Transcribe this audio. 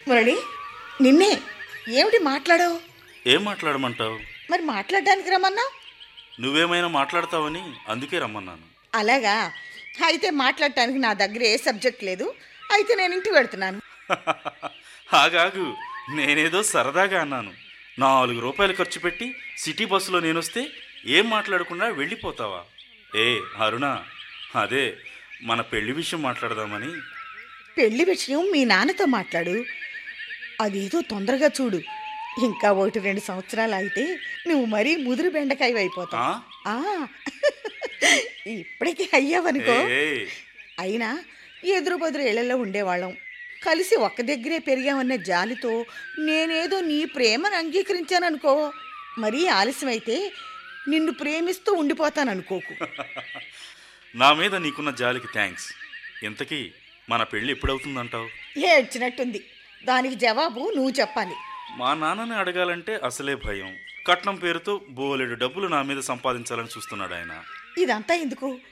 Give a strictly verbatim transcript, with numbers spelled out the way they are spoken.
మురళి, నిన్నే. ఏమిటి మాట్లాడావు? ఏం మాట్లాడమంటావు? మరి మాట్లాడడానికి రమ్మన్నా. నువ్వేమైనా మాట్లాడతావని అందుకే రమ్మన్నాను. అలాగా? అయితే మాట్లాడటానికి నా దగ్గర ఏ సబ్జెక్ట్ లేదు. అయితే నేను ఇంటికి వెళ్తున్నాను. ఆగాగు, నేనేదో సరదాగా అన్నాను. నాలుగు రూపాయలు ఖర్చు పెట్టి సిటీ బస్సులో నేనొస్తే ఏం మాట్లాడకుండా వెళ్ళిపోతావా? ఏ అరుణ, అదే మన పెళ్లి విషయం మాట్లాడదామని. పెళ్లి విషయం మీ నాన్నతో మాట్లాడు. అదేదో తొందరగా చూడు. ఇంకా ఒకటి రెండు సంవత్సరాలు అయితే నువ్వు మరీ ముదురు బెండకాయ అయిపోతావు. ఆ? ఆ, ఇప్పటికీ అయ్యావనుకో. ఏ, అయినా ఎదురు బదురు ఇళ్లలో ఉండేవాళ్ళం, కలిసి ఒక్క దగ్గరే పెరిగామన్న జాలితో నేనేదో నీ ప్రేమను అంగీకరించాననుకో. మరీ ఆలస్యమైతే నిన్ను ప్రేమిస్తూ ఉండిపోతాననుకోకు. నా మీద నీకున్న జాలికి థ్యాంక్స్. ఇంతకీ మన పెళ్ళి ఎప్పుడవుతుందంటావు? ఏడ్చినట్టుంది. దానికి జవాబు నువ్వు చెప్పాలి. మా నాన్నని అడగాలంటే అసలే భయం. కట్నం పేరుతో బోలెడు డబ్బులు నా మీద సంపాదించాలని చూస్తున్నాడు ఆయన. ఇదంతా ఎందుకు?